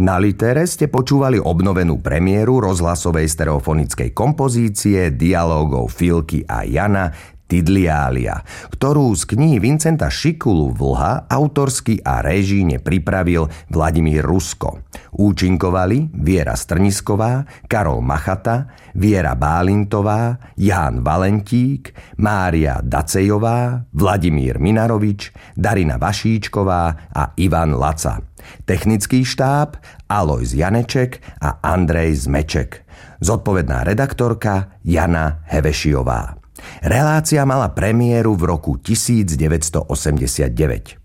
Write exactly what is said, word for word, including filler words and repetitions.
Na Litere ste počúvali obnovenú premiéru rozhlasovej stereofonickej kompozície dialógov Filky a Jana Tidliália, ktorú z knihy Vincenta Šikulu Vlha autorsky a režíne pripravil Vladimír Rusko. Účinkovali Viera Strnisková, Karol Machata, Viera Bálintová, Ján Valentík, Mária Dacejová, Vladimír Minarovič, Darina Vašíčková a Ivan Laca. Technický štáb Alojz Janeček a Andrej Zmeček. Zodpovedná redaktorka Jana Hevešiová. Relácia mala premiéru v roku devätnásť osemdesiatdeväť.